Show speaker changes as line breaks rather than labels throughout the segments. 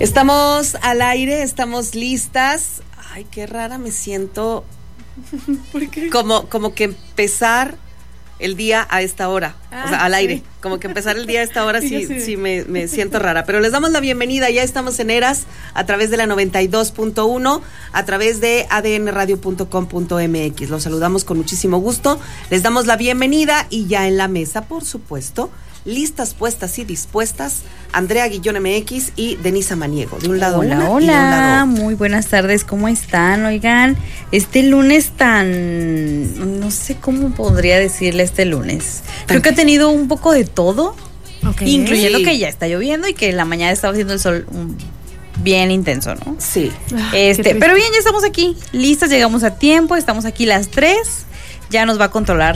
Estamos al aire, estamos listas. Ay, qué rara me siento.
¿Por qué?
Como que empezar el día a esta hora, o sea, al aire. Como que empezar el día a esta hora sí me siento rara. Pero les damos la bienvenida, ya estamos en Eras, a través de la 92.1, a través de adnradio.com.mx. Los saludamos con muchísimo gusto, les damos la bienvenida y ya en la mesa, por supuesto, listas, puestas y dispuestas, Andrea Guillón MX y Denisa Maniego. De un lado
hola,
una
hola,
y de un lado.
Muy buenas tardes, ¿cómo están? Oigan, este lunes tan, no sé cómo podría decirle este lunes. Creo que ha tenido un poco de todo, incluyendo que ya está lloviendo y que en la mañana estaba haciendo el sol bien intenso, ¿no?
Sí.
Pero bien, ya estamos aquí, listas, llegamos a tiempo, estamos aquí las 3, ya nos va a controlar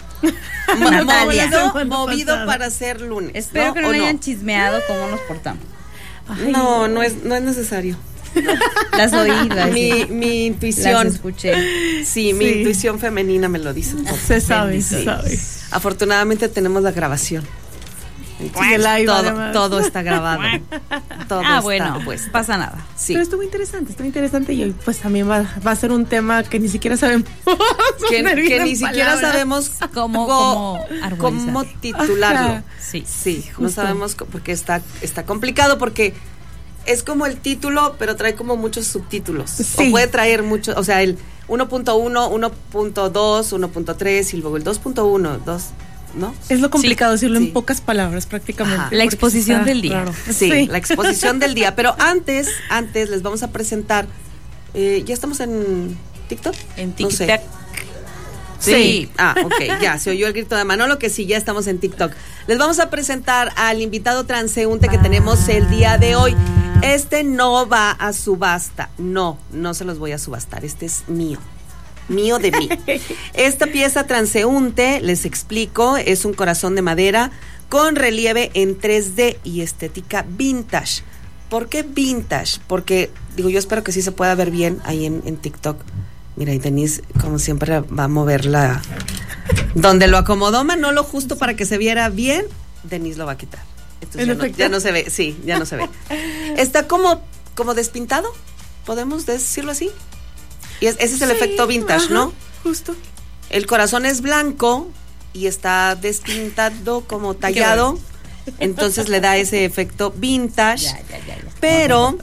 movido para ser lunes.
Espero que no hayan chismeado cómo nos portamos.
No es necesario.
Las oí,
mi intuición.
Las escuché.
Sí, mi intuición femenina me lo dice.
Se sabe.
Afortunadamente tenemos la grabación. Entonces, todo está grabado. Todo está
bueno,
puesto.
Pasa nada.
Sí.
Pero estuvo interesante y hoy pues también va a ser un tema que ni siquiera sabemos.
que ni siquiera sabemos cómo titularlo. Sí, no sabemos porque está complicado, porque es como el título, pero trae como muchos subtítulos. Sí. O puede traer muchos, o sea, el 1.1, 1.2, 1.3 y luego el 2.1, 2, ¿no? Es lo complicado decirlo en pocas palabras prácticamente.
Ajá. La exposición del día.
Claro. Sí, la exposición del día. Pero antes les vamos a presentar, ¿ya estamos en TikTok?
En TikTok.
No sé. Sí. Ok, ya, se oyó el grito de Manolo que sí, ya estamos en TikTok. Les vamos a presentar al invitado transeúnte que tenemos el día de hoy. Este no va a subasta, no se los voy a subastar, este es mío de mí. Esta pieza transeúnte, les explico, es un corazón de madera con relieve en 3D y estética vintage. ¿Por qué vintage? Porque, yo espero que sí se pueda ver bien ahí en TikTok. Mira, y Denise, como siempre, va a moverla donde lo acomodó Manolo justo para que se viera bien, Denise lo va a quitar. Entonces ya no se ve, sí, ya no se ve. Está como despintado, podemos decirlo así. Y ese es el efecto vintage, ajá, ¿no?
Justo.
El corazón es blanco y está despintado, como tallado, entonces le da ese efecto vintage. Ya. Pero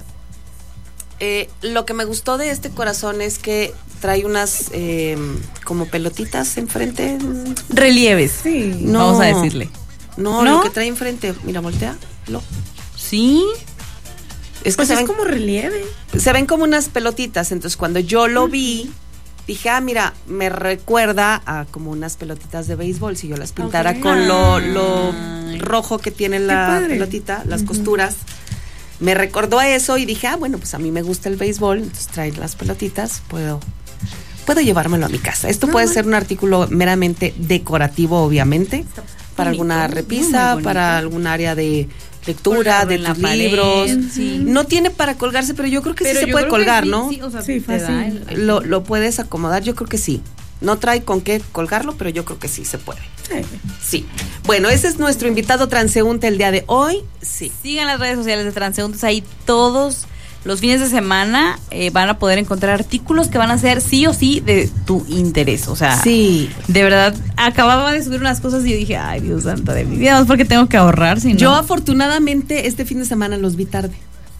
lo que me gustó de este corazón es que trae unas como pelotitas enfrente.
Relieves.
Sí.
No, vamos a decirle.
No, lo que trae enfrente, mira, voltealo.
Sí.
Es que
pues es como relieve.
Se ven como unas pelotitas, entonces cuando yo lo vi, dije, mira, me recuerda a como unas pelotitas de béisbol, si yo las pintara con lo rojo que tiene la pelotita, las costuras. Me recordó a eso y dije, bueno, pues a mí me gusta el béisbol, entonces traer las pelotitas, puedo llevármelo a mi casa. Esto puede ser un artículo meramente decorativo, obviamente, para alguna repisa, para algún área de lectura, de tus libros. Sí. No tiene para colgarse, pero yo creo que sí se puede colgar, ¿no?
Sí, o sea,
sí, fácil.
Lo puedes acomodar, yo creo que sí. No trae con qué colgarlo, pero yo creo que sí se puede. Sí. Bueno, ese es nuestro invitado transeúnte el día de hoy. Sí.
Sigan las redes sociales de Transeúntes, ahí todos los fines de semana van a poder encontrar artículos que van a ser sí o sí de tu interés. O sea,
sí,
de verdad, acababa de subir unas cosas y yo dije, ay, Dios santo de mi vida, no es porque tengo que ahorrar, sino...
Yo afortunadamente este fin de semana los vi tarde.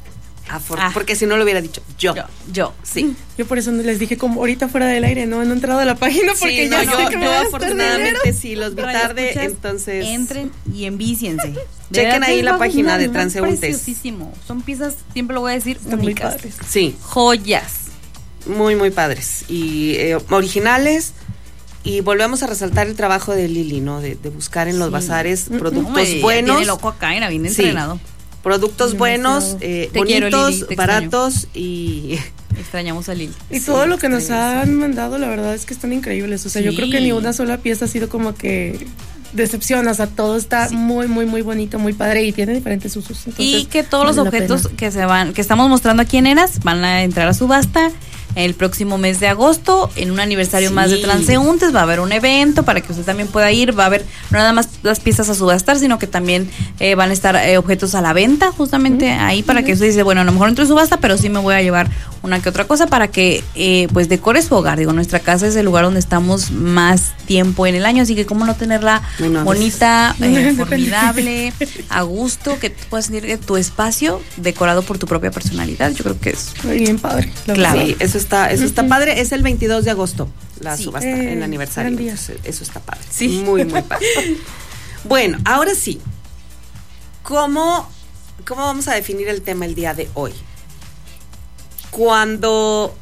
Porque si no lo hubiera dicho yo. Sí.
Yo por eso les dije como ahorita fuera del aire, no he entrado a la página porque
sí, yo afortunadamente sí los vi tarde, entonces
entren y envíciense.
Chequen ahí la página de Transeúntes.
Preciosísimo. Son piezas, siempre lo voy a decir,
están
únicas.
Sí.
Joyas.
Muy, muy padres. Y originales. Y volvemos a resaltar el trabajo de Lili, ¿no? De buscar en los bazares productos buenos.
Tiene loco acá, era bien entrenado.
Productos buenos, bonitos, Lili, baratos y...
Extrañamos a Lili.
Y todo lo que nos han mandado, la verdad es que están increíbles. O sea, yo creo que ni una sola pieza ha sido como que decepciona. O sea, todo está muy, muy, muy bonito, muy padre y tiene diferentes usos. Entonces,
y que todos los objetos que estamos mostrando aquí en Eras van a entrar a subasta. el próximo mes de agosto, en un aniversario más de Transeúntes, va a haber un evento para que usted también pueda ir, va a haber no nada más las piezas a subastar, sino que también van a estar objetos a la venta, justamente ahí para que usted dice, bueno, a lo mejor entro en subasta, pero sí me voy a llevar una que otra cosa para que pues decore su hogar. Digo, nuestra casa es el lugar donde estamos más tiempo en el año, así que cómo no tenerla bonita, formidable, a gusto, que puedas sentir tu espacio decorado por tu propia personalidad. Yo creo que es
muy bien padre.
Claro. Sí, eso está padre. Es el 22 de agosto la subasta, el aniversario. Eso está padre. Sí. Muy, muy padre. Bueno, ahora sí. ¿Cómo vamos a definir el tema el día de hoy? Cuando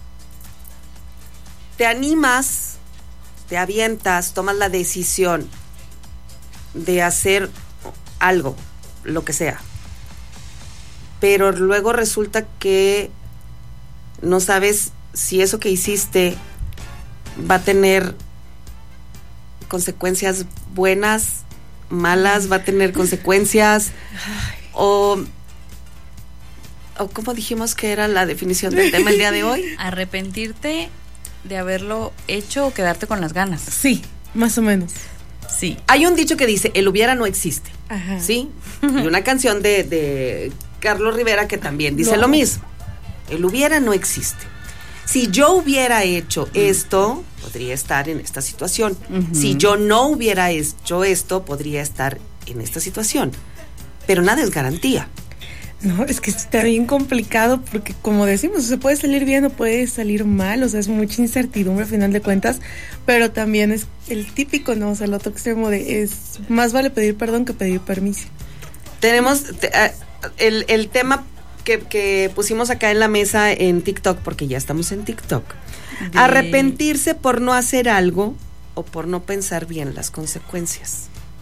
te animas, te avientas, tomas la decisión de hacer algo, lo que sea, pero luego resulta que no sabes si eso que hiciste va a tener consecuencias buenas, malas, va a tener consecuencias o ¿cómo dijimos que era la definición del tema el día de hoy?
Arrepentirte de haberlo hecho o quedarte con las ganas.
Sí, más o menos.
Sí.
Hay un dicho que dice, el hubiera no existe. Ajá. ¿Sí? Y una canción de Carlos Rivera que también dice lo mismo. El hubiera no existe. Si yo hubiera hecho esto, podría estar en esta situación. Si yo no hubiera hecho esto, podría estar en esta situación. Pero nada es garantía.
No, es que está bien complicado porque, como decimos, se puede salir bien o puede salir mal, o sea, es mucha incertidumbre al final de cuentas, pero también es el típico, ¿no? O sea, el otro extremo es más vale pedir perdón que pedir permiso.
Tenemos el tema que pusimos acá en la mesa en TikTok, porque ya estamos en TikTok. Arrepentirse por no hacer algo o por no pensar bien las consecuencias.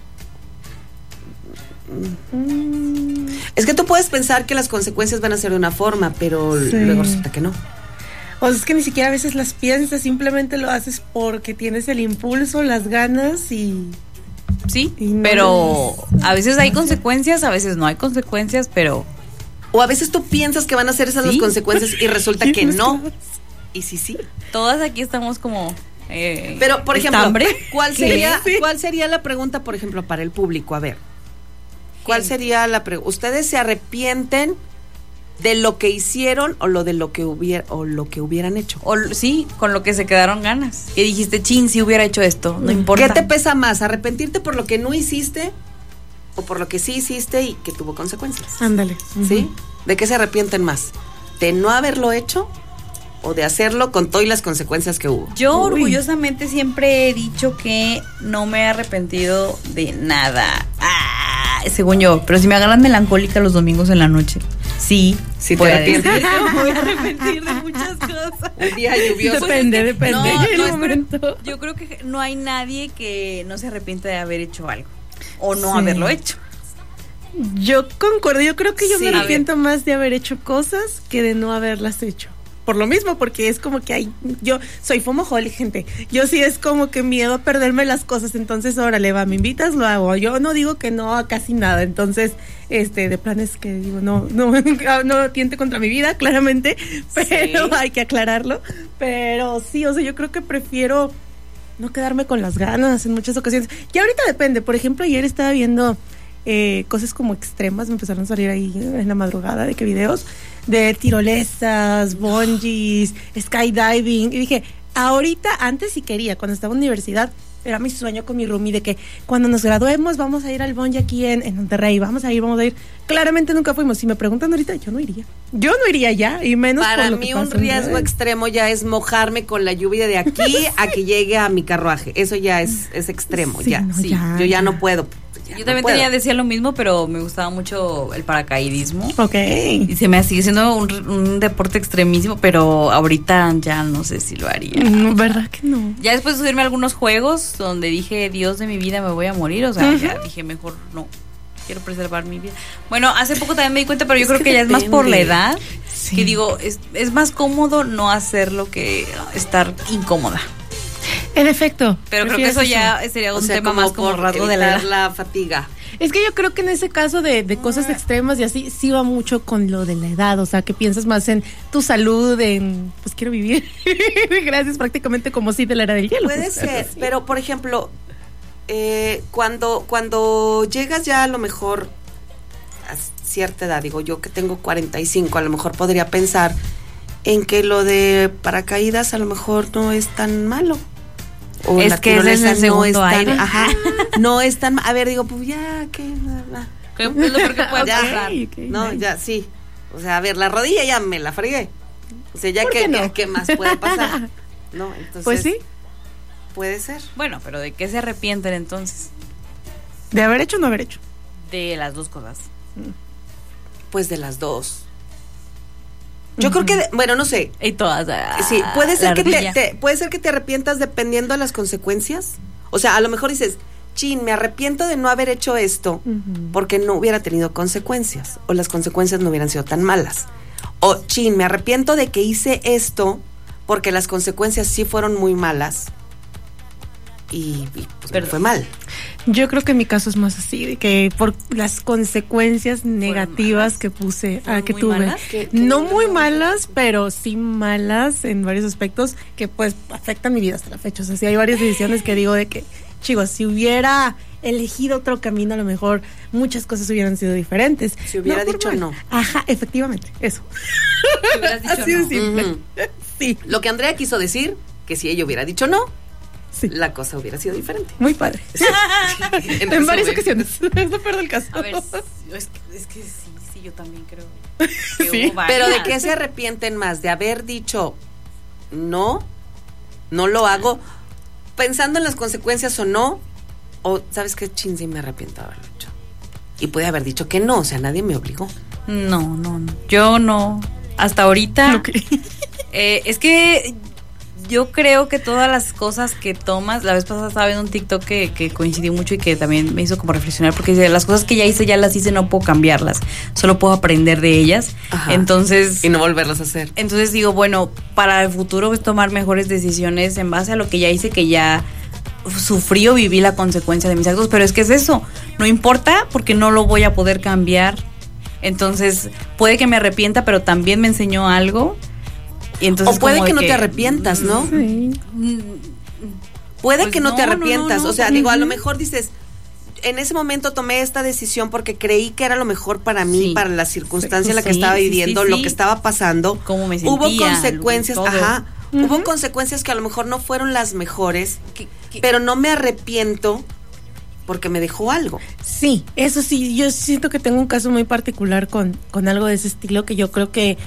Es que tú puedes pensar que las consecuencias van a ser de una forma, pero luego resulta que no.
O sea, es que ni siquiera a veces las piensas, simplemente lo haces porque tienes el impulso, las ganas y...
Sí, pero a veces hay consecuencias, a veces no hay consecuencias, pero...
O a veces tú piensas que van a ser esas las consecuencias y resulta que no. Y sí.
Todas aquí estamos como...
pero, por ejemplo, ¿cuál sería la pregunta, por ejemplo, para el público? A ver. ¿Cuál sería la pregunta? ¿Ustedes se arrepienten de lo que hicieron o lo que hubieran hecho?
Sí, con lo que se quedaron ganas. Y dijiste, chin, si hubiera hecho esto, no importa.
¿Qué te pesa más? ¿Arrepentirte por lo que no hiciste o por lo que sí hiciste y que tuvo consecuencias?
Ándale.
¿Sí? ¿De qué se arrepienten más? ¿De no haberlo hecho o de hacerlo con todas las consecuencias que hubo?
Yo orgullosamente siempre he dicho que no me he arrepentido de nada. Según yo, pero si me agarran melancólica los domingos en la noche, sí
te arrepientes.
Me voy a arrepentir de muchas cosas.
Un día lluvioso.
Depende.
Yo creo que no hay nadie que no se arrepienta de haber hecho algo o no haberlo hecho.
Yo concuerdo, yo creo que yo me arrepiento más de haber hecho cosas que de no haberlas hecho. Por lo mismo, porque es como que yo soy FOMOholic, gente. Yo sí es como que miedo a perderme las cosas. Entonces, órale, va, me invitas, lo hago. Yo no digo que no a casi nada. Entonces, de planes que digo, no tiente contra mi vida, claramente. Pero hay que aclararlo. Pero sí, o sea, yo creo que prefiero no quedarme con las ganas en muchas ocasiones. Y ahorita depende. Por ejemplo, ayer estaba viendo cosas como extremas. Me empezaron a salir ahí en la madrugada de que videos de tirolesas, bungees, skydiving, y dije, ahorita, antes sí quería, cuando estaba en universidad, era mi sueño con mi roomie de que cuando nos graduemos vamos a ir al bungee aquí en Monterrey, vamos a ir, claramente nunca fuimos. Si me preguntan ahorita, yo no iría ya, y menos
para
por lo
mí
que
un riesgo extremo ya es mojarme con la lluvia de aquí a que llegue a mi carruaje, eso ya es extremo, yo ya no puedo.
Yo también decía lo mismo, pero me gustaba mucho el paracaidismo.
Okay.
Y se me sigue siendo un deporte extremísimo, pero ahorita ya no sé si lo haría.
¿Verdad que no?
Ya después de subirme a algunos juegos donde dije, Dios de mi vida, me voy a morir, o sea, ya dije, mejor no, quiero preservar mi vida. Bueno, hace poco también me di cuenta, pero yo creo que ya es más por la edad, que digo, es más cómodo no hacerlo que estar incómoda.
En efecto.
Pero creo que eso ya sería un tema más como rasgo de
la fatiga.
Es que yo creo que en ese caso de cosas extremas y así, sí va mucho con lo de la edad, o sea, que piensas más en tu salud, en, pues quiero vivir. Gracias, prácticamente como si de la era del hielo.
Puede ser, pero por ejemplo, cuando llegas ya a lo mejor a cierta edad, digo yo que tengo 45, a lo mejor podría pensar en que lo de paracaídas a lo mejor no es tan malo. O
es que ese es el segundo aire.
Ajá, no es tan, a ver, digo, pues ya, ¿qué es lo peor que puede pasar? No, ya, sí. O sea, a ver, la rodilla ya me la fregué. O sea, ya ¿qué más puede pasar? No, entonces.
Pues sí.
Puede ser.
Bueno, pero ¿de qué se arrepienten entonces?
¿De haber hecho o no haber hecho?
De las dos cosas.
Pues de las dos. Yo creo que, bueno, no sé.
Y todas.
Sí, puede ser que te arrepientas dependiendo de las consecuencias. O sea, a lo mejor dices, chin, me arrepiento de no haber hecho esto porque no hubiera tenido consecuencias o las consecuencias no hubieran sido tan malas. O chin, me arrepiento de que hice esto porque las consecuencias sí fueron muy malas y pues me fue mal.
Yo creo que en mi caso es más así, de que por las consecuencias negativas que puse, que tuve.
Malas?
No muy malas, pero sí malas en varios aspectos que pues afectan mi vida hasta la fecha. O sea, sí hay varias decisiones que digo de que, chicos, si hubiera elegido otro camino, a lo mejor muchas cosas hubieran sido diferentes.
Si hubiera dicho no.
Ajá, efectivamente, eso.
Si hubieras dicho
así
no.
de simple. Sí.
Lo que Andrea quiso decir, que si ella hubiera dicho no,
sí,
la cosa hubiera sido diferente.
Muy padre. En varias ocasiones. Es lo peor del caso.
A ver, es que sí, yo también creo que
Sí,
pero ¿de qué se arrepienten más? ¿De haber dicho no lo hago, pensando en las consecuencias o no? ¿O sabes qué, chin, sí me arrepiento de haberlo hecho? Y puede haber dicho que no, o sea, nadie me obligó.
No. Yo no. Hasta ahorita.
Okay.
Es que yo creo que todas las cosas que tomas, la vez pasada estaba viendo un TikTok que coincidió mucho y que también me hizo como reflexionar, porque dice, las cosas que ya las hice, no puedo cambiarlas, solo puedo aprender de ellas.
Ajá.
Entonces,
y no volverlas a hacer.
Entonces digo, bueno, para el futuro es tomar mejores decisiones en base a lo que ya hice, que ya sufrí o viví la consecuencia de mis actos, pero es que es eso, no importa porque no lo voy a poder cambiar. Entonces, puede que me arrepienta, pero también me enseñó algo. Y entonces,
o puede que no te arrepientas, ¿no?
Sí.
Puede
Pues
que no te arrepientas.
no,
o sea, digo, a lo mejor dices, en ese momento tomé esta decisión porque creí que era lo mejor para mí,
Sí.
para la circunstancia en la que
Sí,
estaba
sí,
viviendo,
sí,
lo
sí.
que estaba pasando.
Cómo me sentía,
Hubo consecuencias,
todo.
ajá. Hubo consecuencias que a lo mejor no fueron las mejores, pero no me arrepiento porque me dejó algo.
Sí, eso sí, yo siento que tengo un caso muy particular con algo de ese estilo que yo creo que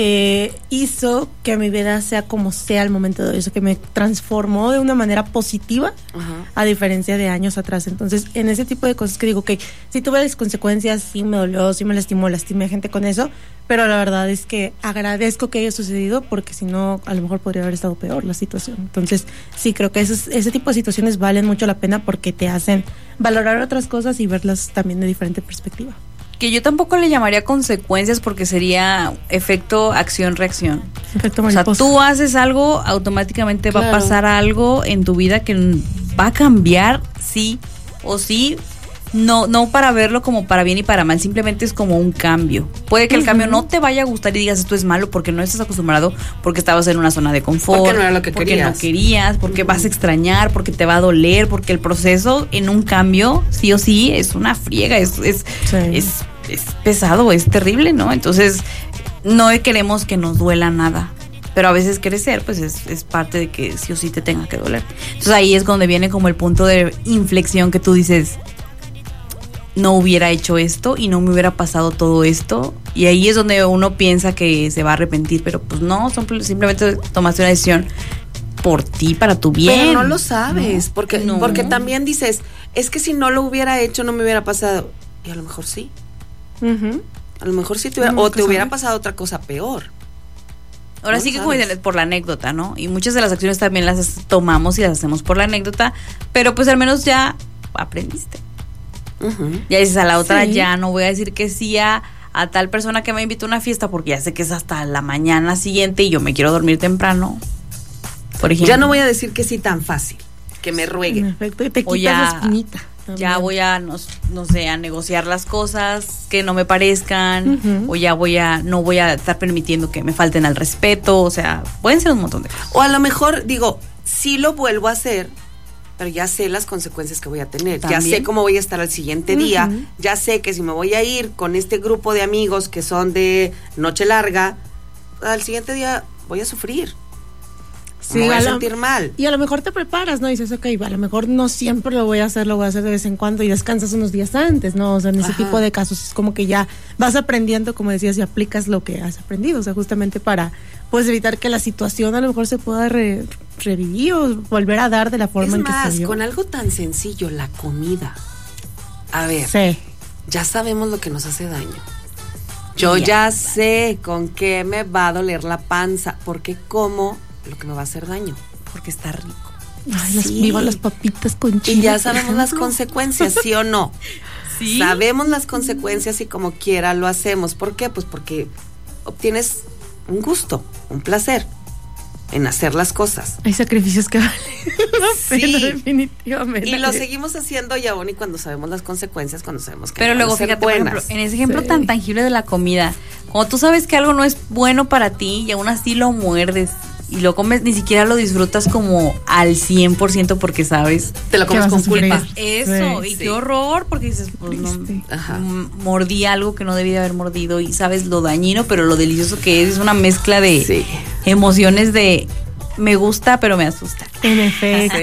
hizo que mi vida sea como sea al momento de eso, que me transformó de una manera positiva,
Ajá.
a diferencia de años atrás. Entonces, en ese tipo de cosas que digo, que sí tuve las consecuencias, sí me dolió, sí me lastimé a gente con eso, pero la verdad es que agradezco que haya sucedido porque si no, a lo mejor podría haber estado peor la situación. Entonces, sí, creo que ese tipo de situaciones valen mucho la pena porque te hacen valorar otras cosas y verlas también de diferente perspectiva.
Que yo tampoco le llamaría consecuencias porque sería efecto acción-reacción.
Efecto
O sea,
mariposa.
tú haces algo, automáticamente va a
Claro.
pasar algo en tu vida que va a cambiar, sí o sí. No para verlo como para bien y para mal, simplemente es como un cambio. Puede que el cambio no te vaya a gustar y digas esto es malo porque no estás acostumbrado, porque estabas en una zona de confort,
Porque no era lo que
porque
querías.
no querías, porque vas a extrañar, porque te va a doler, porque el proceso en un cambio sí o sí es una friega, es pesado, es terrible, ¿no? Entonces no queremos que nos duela nada. Pero a veces crecer, pues es parte de que sí o sí te tenga que doler. Entonces ahí es donde viene como el punto de inflexión que tú dices, no hubiera hecho esto y no me hubiera pasado todo esto. Y ahí es donde uno piensa que se va a arrepentir, pero pues no, simplemente tomaste una decisión por ti, para tu bien.
Pero no lo sabes, porque también dices, es que si no lo hubiera hecho no me hubiera pasado. Y a lo mejor sí. A lo mejor sí te hubiera, o te hubiera pasado otra cosa peor.
Ahora
No
sí que
sabes.
como por la anécdota, ¿no? Y muchas de las acciones también las tomamos y las hacemos por la anécdota, pero pues al menos ya aprendiste. Ya dices a la otra,
Sí.
ya no voy a decir que sí a tal persona que me invitó a una fiesta porque ya sé que es hasta la mañana siguiente y yo me quiero dormir temprano, por ejemplo.
Ya no voy a decir que sí tan fácil, que me
En
ruegue.
efecto, y te
O
quitas
ya-
la espinita.
ya voy a, no sé, a negociar las cosas que no me parezcan, o ya no voy a estar permitiendo que me falten al respeto, o sea, pueden ser un montón de cosas.
O a lo mejor, digo, sí lo vuelvo a hacer, pero ya sé las consecuencias que voy a tener. ¿También? Ya sé cómo voy a estar al siguiente día. Ya sé que si me voy a ir con este grupo de amigos que son de noche larga, al siguiente día voy a sufrir. Sí, me voy a sentir mal.
Y a lo mejor te preparas, ¿no? Y dices, ok, a lo mejor no siempre lo voy a hacer de vez en cuando y descansas unos días antes, ¿no? O sea, en ese tipo de casos es como que ya vas aprendiendo, como decías, y aplicas lo que has aprendido. O sea, justamente para, pues, evitar que la situación a lo mejor se pueda revivir o volver a dar de la forma en que se dio.
Con algo tan sencillo, la comida. A ver, ya sabemos lo que nos hace daño. Yo ya sé con qué me va a doler la panza, porque como lo que me va a hacer daño, porque está rico.
Ay, viva las papitas con chile.
Y ya sabemos las consecuencias, ¿sí o no? Sí. Sabemos las consecuencias y como quiera lo hacemos. ¿Por qué? Pues porque obtienes un gusto, un placer en hacer las cosas.
Hay sacrificios que valen la pena, definitivamente.
Y lo seguimos haciendo y aún y cuando sabemos las consecuencias, cuando sabemos que
pero luego fíjate, por ejemplo, en ese ejemplo tan tangible de la comida, cuando tú sabes que algo no es bueno para ti y aún así lo muerdes y lo comes, ni siquiera lo disfrutas como al 100% porque sabes.
Te lo comes con culpa.
Eso, y qué horror, porque dices, pues mordí algo que no debía haber mordido y sabes lo dañino, pero lo delicioso que es una mezcla de emociones de me gusta, pero me asusta.
En efecto.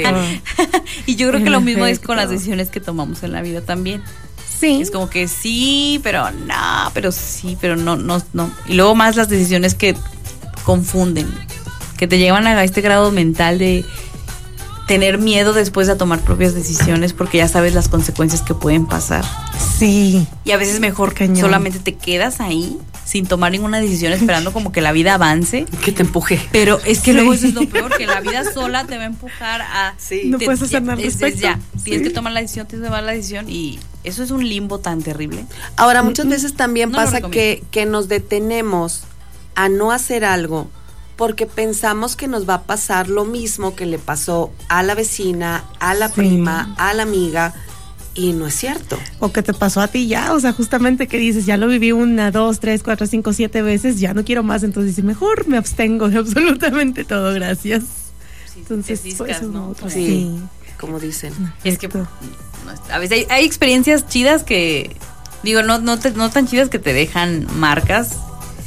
Y yo creo que lo mismo es con las decisiones que tomamos en la vida también.
Sí.
Es como que sí, pero no, pero sí, pero no. Y luego más las decisiones que confunden, que te llevan a este grado mental de tener miedo después de tomar propias decisiones porque ya sabes las consecuencias que pueden pasar.
Sí.
Y a veces mejor que solamente te quedas ahí sin tomar ninguna decisión esperando como que la vida avance.
Que te empuje.
Pero es que luego eso es lo peor, que la vida sola te va a empujar a...
no puedes hacer nada al respecto.
Tienes que tomar la decisión, tienes que tomar la decisión y eso es un limbo tan terrible.
Ahora, muchas veces también pasa que nos detenemos a no hacer algo porque pensamos que nos va a pasar lo mismo que le pasó a la vecina, a la prima, a la amiga, y no es cierto.
O que te pasó a ti ya, o sea, justamente que dices, ya lo viví 1, 2, 3, 4, 5, 7 veces, ya no quiero más, entonces dices, mejor me abstengo de absolutamente todo, gracias.
Sí,
entonces,
fiscas, ¿no?
Sí, como dicen.
Es que a veces hay experiencias chidas que, digo, no tan chidas que te dejan marcas.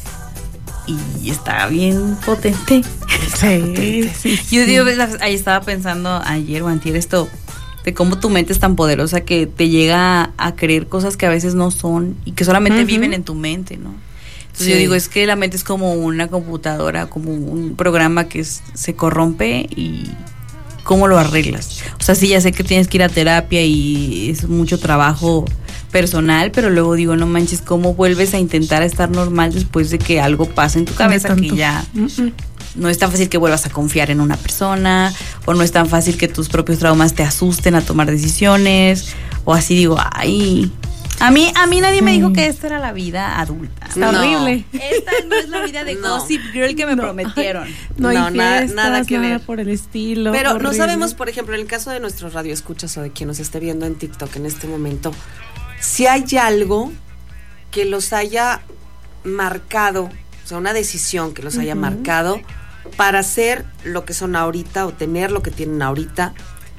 Y está bien potente.
Sí.
Yo digo, ahí estaba pensando ayer o antier esto, de cómo tu mente es tan poderosa que te llega a creer cosas que a veces no son y que solamente viven en tu mente, ¿no? Entonces yo digo, es que la mente es como una computadora, como un programa que se corrompe y ¿cómo lo arreglas? O sea, sí, ya sé que tienes que ir a terapia y es mucho trabajo personal, pero luego digo, no manches, ¿cómo vuelves a intentar estar normal después de que algo pasa en tu cabeza que ya no es tan fácil que vuelvas a confiar en una persona, o no es tan fácil que tus propios traumas te asusten a tomar decisiones, o así digo, ay, a mí nadie me dijo que esta era la vida adulta.
Está horrible.
Esta no es la vida de Gossip Girl que me prometieron.
No hay fiestas,
nada que ver
por el estilo.
Pero
horrible.
No sabemos, por ejemplo, en el caso de nuestros radioescuchas o de quien nos esté viendo en TikTok en este momento, si hay algo que los haya marcado, o sea, una decisión que los haya marcado para ser lo que son ahorita o tener lo que tienen ahorita,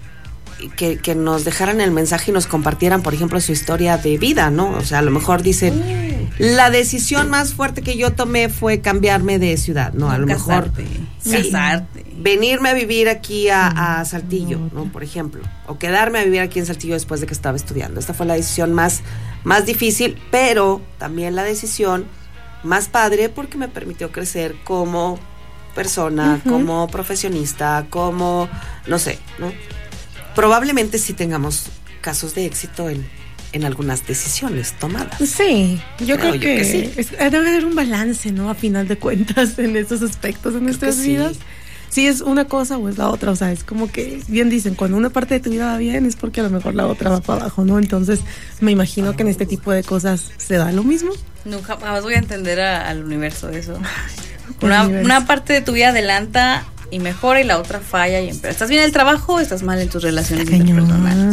que nos dejaran el mensaje y nos compartieran, por ejemplo, su historia de vida, ¿no? O sea, a lo mejor dicen, la decisión más fuerte que yo tomé fue cambiarme de ciudad, ¿no? A lo mejor
casarte.
Venirme a vivir aquí a Saltillo, ¿no? Por ejemplo, o quedarme a vivir aquí en Saltillo después de que estaba estudiando. Esta fue la decisión más difícil, pero también la decisión más padre porque me permitió crecer como persona, como profesionista, como, no sé, ¿no? Probablemente sí tengamos casos de éxito en algunas decisiones tomadas.
Sí, yo creo que sí. Debe haber un balance, ¿no? A final de cuentas, en esos aspectos de nuestras vidas. Si es una cosa o es la otra, o sea, es como que bien dicen, cuando una parte de tu vida va bien es porque a lo mejor la otra va para abajo, ¿no? Entonces me imagino que en este tipo de cosas se da lo mismo.
Nunca jamás voy a entender al universo eso. Una parte de tu vida adelanta y mejora y la otra falla y empeora. ¿Estás bien en el trabajo o estás mal en tus relaciones interpersonales?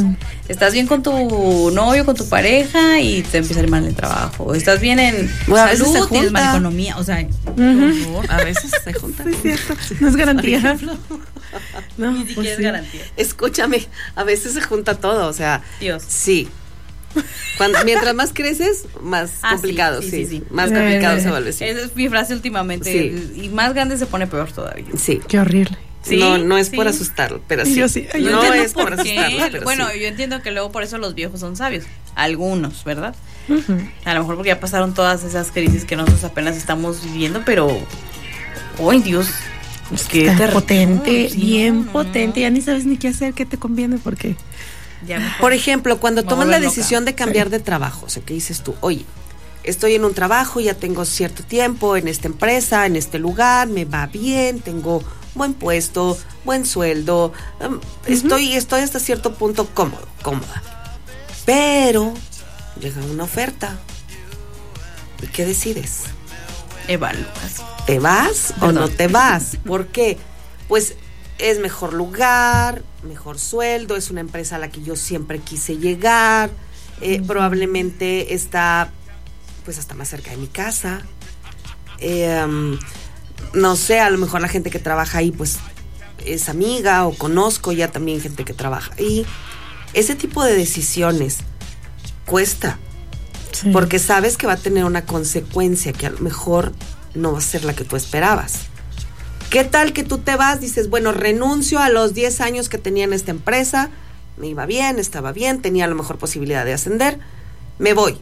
estás bien con tu novio, con tu pareja y te empieza a ir mal en el trabajo. Estás bien en salud, tienes mala economía. O sea,
a veces se juntan.
Es cierto, no es garantía.
No, ni siquiera es garantía.
Escúchame, a veces se junta todo, o sea.
Dios.
Sí. Mientras más creces, más complicado, sí. Más complicado se vuelve. Sí.
Esa es mi frase últimamente. Sí. Y más grande se pone peor todavía.
Sí.
Qué horrible.
¿Sí? No es por asustarlo, pero sí.
Yo sí.
No es por asustarlo, pero
bueno,
sí.
yo entiendo que luego por eso los viejos son sabios. Algunos, ¿verdad? A lo mejor porque ya pasaron todas esas crisis que nosotros apenas estamos viviendo, pero... ¡Ay, Dios!
Es que está potente, bien potente. Ya ni sabes ni qué hacer, qué te conviene, porque...
Por ejemplo, cuando tomas la decisión de cambiar de trabajo, o sea, ¿qué dices tú? Oye, estoy en un trabajo, ya tengo cierto tiempo en esta empresa, en este lugar, me va bien, tengo buen puesto, buen sueldo, estoy hasta cierto punto cómoda. Pero llega una oferta. ¿Y qué decides?
Evalúas.
¿Te vas o no te vas? ¿Por qué? Pues es mejor lugar, mejor sueldo, es una empresa a la que yo siempre quise llegar, probablemente está pues hasta más cerca de mi casa, no sé, a lo mejor la gente que trabaja ahí pues es amiga o conozco ya también gente que trabaja ahí. Ese tipo de decisiones cuesta, porque sabes que va a tener una consecuencia que a lo mejor no va a ser la que tú esperabas. ¿Qué tal que tú te vas? Dices, bueno, renuncio a los 10 años que tenía en esta empresa, me iba bien, estaba bien, tenía a lo mejor posibilidad de ascender, me voy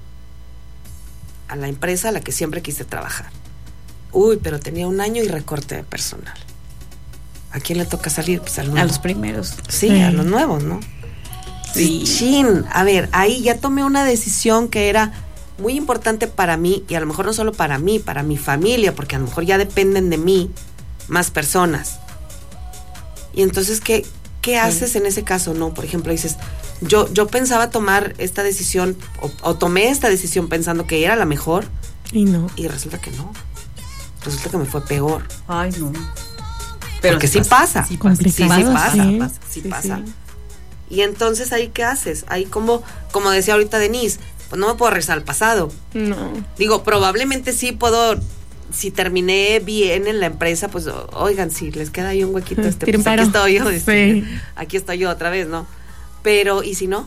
a la empresa a la que siempre quise trabajar. Uy, pero tenía 1 año y recorte de personal. ¿A quién le toca salir? Pues al nuevo.
A los primeros.
Sí, a los nuevos, ¿no? Sí. Chin, a ver, ahí ya tomé una decisión que era muy importante para mí, y a lo mejor no solo para mí, para mi familia, porque a lo mejor ya dependen de mí más personas. Y entonces, ¿qué haces en ese caso? No, por ejemplo, dices, yo pensaba tomar esta decisión, o tomé esta decisión pensando que era la mejor,
y no.
Y resulta que no. Resulta que me fue peor.
Ay, no.
Pero porque sí pasa.
Sí pasa.
Sí pasa. Y entonces, ¿ahí qué haces? Ahí como decía ahorita Denise, pues no me puedo regresar al pasado.
No.
Digo, probablemente sí puedo. Si terminé bien en la empresa, pues oigan, si les queda ahí un huequito, pues aquí estoy yo, aquí estoy yo otra vez, ¿no? Pero, ¿y si no?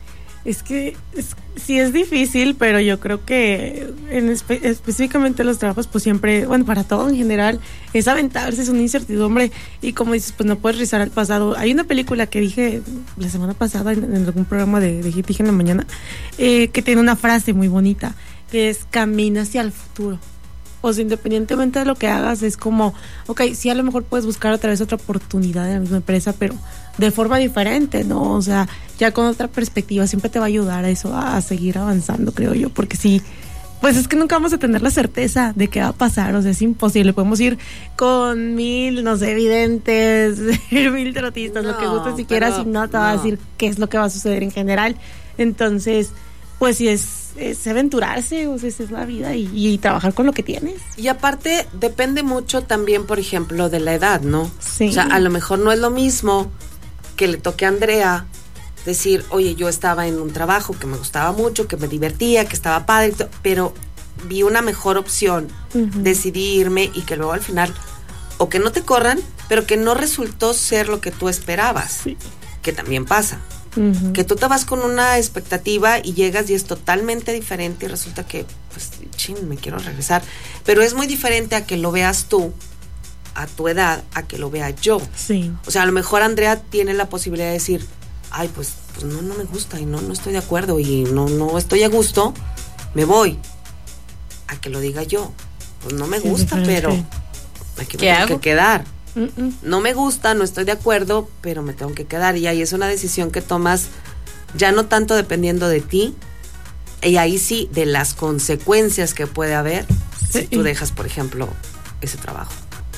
Es que sí es difícil, pero yo creo que específicamente los trabajos, pues siempre, bueno, para todo en general, es aventarse, es una incertidumbre, y como dices, pues no puedes regresar al pasado. Hay una película que dije la semana pasada en algún programa de Hit Dije en la mañana, que tiene una frase muy bonita, que es: camina hacia el futuro. O sea, independientemente de lo que hagas, es como, ok, sí, a lo mejor puedes buscar otra vez otra oportunidad en la misma empresa, pero de forma diferente, ¿no? O sea, ya con otra perspectiva siempre te va a ayudar a eso, a seguir avanzando, creo yo, porque sí, pues es que nunca vamos a tener la certeza de qué va a pasar, o sea, es imposible. Podemos ir con 1000, no sé, videntes, 1000 tarotistas, lo que guste si quieras, y no te va a decir qué es lo que va a suceder en general. Entonces, pues sí es aventurarse, o sea, esa es la vida, y trabajar con lo que tienes.
Y aparte, depende mucho también, por ejemplo, de la edad, ¿no?
Sí.
O sea, a lo mejor no es lo mismo que le toque a Andrea decir, oye, yo estaba en un trabajo que me gustaba mucho, que me divertía, que estaba padre, pero vi una mejor opción, decidí irme, y que luego al final, o que no te corran, pero que no resultó ser lo que tú esperabas, que también pasa. Que tú te vas con una expectativa y llegas y es totalmente diferente, y resulta que, pues, me quiero regresar. Pero es muy diferente a que lo veas tú, a tu edad, a que lo vea yo.
Sí.
O sea, a lo mejor Andrea tiene la posibilidad de decir, ay, pues no me gusta, y no estoy de acuerdo, y no estoy a gusto, me voy. A que lo diga yo, pues no me gusta, pero aquí me tengo que quedar. No me gusta, no estoy de acuerdo, pero me tengo que quedar. Y ahí es una decisión que tomas, ya no tanto dependiendo de ti, y ahí sí de las consecuencias que puede haber si tú dejas, por ejemplo, ese trabajo.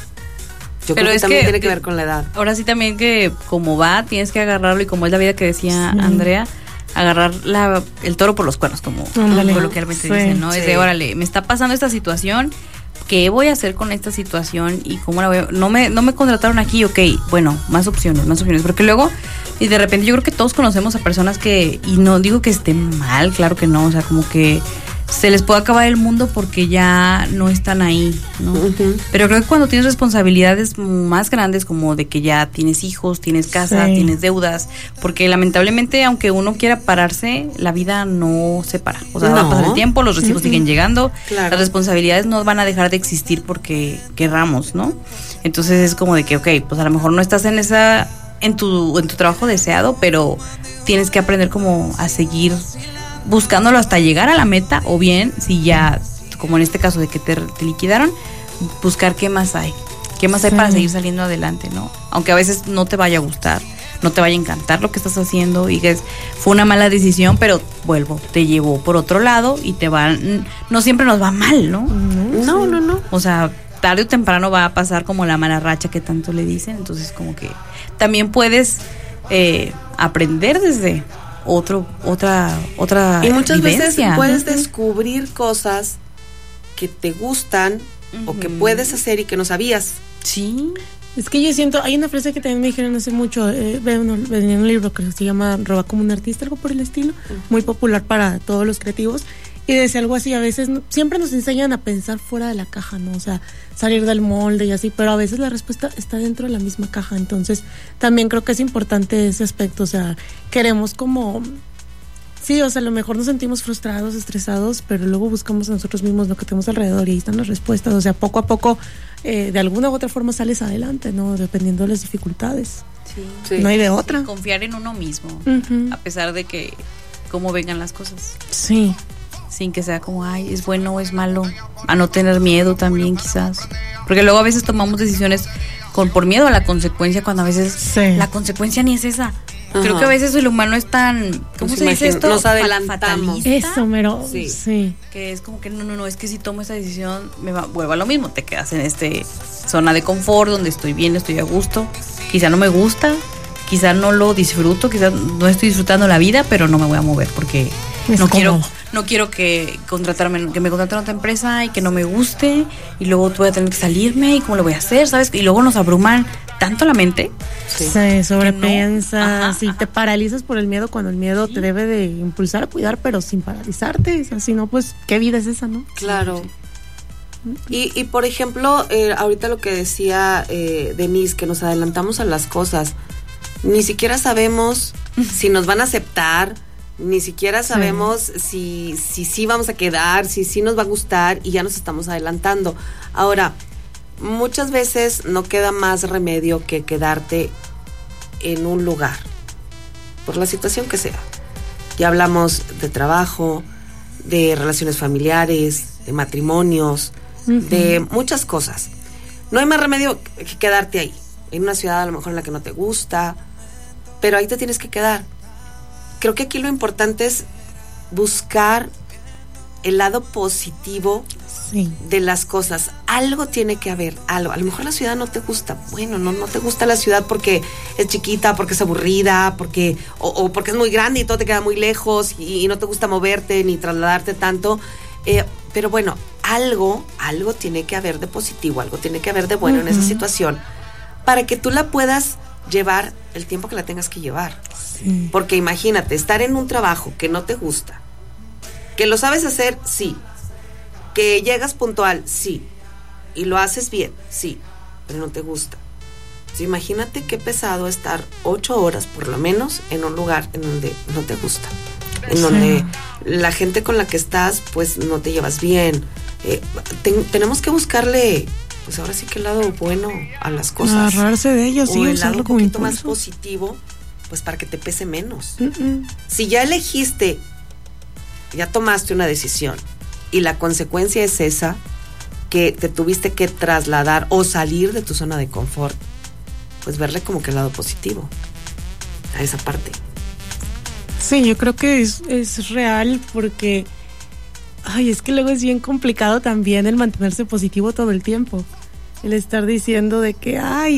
Yo creo que también tiene que ver con la edad.
Ahora sí, también, que como va, tienes que agarrarlo, y como es la vida que decía Andrea, agarrar el toro por los cuernos, como coloquialmente dicen, ¿no? Es de, órale, me está pasando esta situación, ¿qué voy a hacer con esta situación? ¿Y cómo la voy a...? No me contrataron aquí, ok, bueno, más opciones, porque luego Y de repente yo creo que todos conocemos a personas que, y no digo que esté mal, claro que no, o sea, como que se les puede acabar el mundo porque ya no están ahí, ¿no? Uh-huh. Pero creo que cuando tienes responsabilidades más grandes, como de que ya tienes hijos, tienes casa, tienes deudas, porque lamentablemente aunque uno quiera pararse, la vida no se para. O sea, va a pasar el tiempo, los recibos siguen llegando, las responsabilidades no van a dejar de existir porque querramos, ¿no? Entonces es como de que, ok, pues a lo mejor no estás en tu trabajo deseado, pero tienes que aprender como a seguir buscándolo hasta llegar a la meta, o bien, si ya, como en este caso de que te liquidaron, buscar qué más hay para seguir saliendo adelante, ¿no? Aunque a veces no te vaya a gustar, no te vaya a encantar lo que estás haciendo y que fue una mala decisión, pero te llevó por otro lado y no siempre nos va mal, ¿no? No. O sea, tarde o temprano va a pasar como la mala racha que tanto le dicen, entonces como que también puedes aprender desde otra
y muchas
vivencia.
Veces puedes descubrir cosas que te gustan o que puedes hacer y que no sabías.
Sí. Es que yo siento, hay una frase que también me dijeron hace mucho, venía en un libro que se llama Roba como un artista, algo por el estilo, muy popular para todos los creativos, y decía algo así, a veces siempre nos enseñan a pensar fuera de la caja, ¿no? O sea, salir del molde y así, pero a veces la respuesta está dentro de la misma caja, entonces también creo que es importante ese aspecto, o sea, queremos como, sí, o sea, a lo mejor nos sentimos frustrados, estresados, pero luego buscamos a nosotros mismos lo que tenemos alrededor y ahí están las respuestas, o sea, poco a poco, de alguna u otra forma sales adelante, ¿no? Dependiendo de las dificultades. Sí. No hay de otra.
Confiar en uno mismo, a pesar de que cómo vengan las cosas.
Sí.
Sin que sea como, ay, es bueno o es malo. A no tener miedo también, quizás. Porque luego a veces tomamos decisiones por miedo a la consecuencia, cuando a veces la consecuencia ni es esa. Ajá. Creo que a veces el humano es tan, ¿cómo se dice esto?
Nos adelantamos.
Eso, mero. Sí.
Que es como que no, es que si tomo esta decisión vuelvo a lo mismo. Te quedas en zona de confort, donde estoy bien, estoy a gusto. Quizá no me gusta, quizá no lo disfruto, quizá no estoy disfrutando la vida, pero no me voy a mover porque no quiero que me contraten a otra empresa y que no me guste y luego voy a tener que salirme y cómo lo voy a hacer, ¿sabes? Y luego nos abruman tanto la mente.
Sí, sobrepiensas, te paralizas por el miedo cuando el miedo te debe de impulsar a cuidar, pero sin paralizarte, o sea, si no, pues, ¿qué vida es esa, no?
Claro. Y por ejemplo, ahorita lo que decía Denise, que nos adelantamos a las cosas, ni siquiera sabemos si nos van a aceptar, ni siquiera sabemos si vamos a quedar, si nos va a gustar, y ya nos estamos adelantando. Ahora, muchas veces no queda más remedio que quedarte en un lugar, por la situación que sea. Ya hablamos de trabajo, de relaciones familiares, de matrimonios, de muchas cosas. No hay más remedio que quedarte ahí, en una ciudad a lo mejor en la que no te gusta, pero ahí te tienes que quedar. Creo que aquí lo importante es buscar el lado positivo de las cosas. Algo tiene que haber, algo. A lo mejor la ciudad no te gusta. Bueno, no te gusta la ciudad porque es chiquita, porque es aburrida, porque porque es muy grande y todo te queda muy lejos y no te gusta moverte ni trasladarte tanto. Pero bueno, algo tiene que haber de positivo, algo tiene que haber de bueno en esa situación para que tú la puedas llevar el tiempo que la tengas que llevar. Porque imagínate, estar en un trabajo que no te gusta, que lo sabes hacer, sí, que llegas puntual, sí, y lo haces bien, sí, pero no te gusta. Entonces, imagínate qué pesado estar 8 horas por lo menos en un lugar en donde no te gusta, en donde la gente con la que estás pues no te llevas bien. Tenemos que buscarle, pues ahora sí que el lado bueno a las cosas,
agarrarse de ellos,
o el lado un poquito más positivo, pues para que te pese menos. Si ya elegiste, ya tomaste una decisión y la consecuencia es esa, que te tuviste que trasladar o salir de tu zona de confort, pues verle como que el lado positivo a esa parte.
Sí, yo creo que es real, porque es que luego es bien complicado también el mantenerse positivo todo el tiempo. El estar diciendo de que,